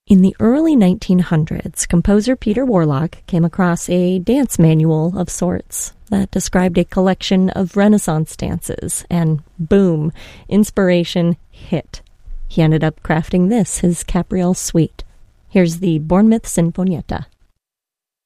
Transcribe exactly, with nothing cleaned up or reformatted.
In the early nineteen hundreds, composer Peter Warlock came across a dance manual of sorts that described a collection of Renaissance dances, and boom, inspiration hit. He ended up crafting this, his Capriole Suite. Here's the Bournemouth Sinfonietta.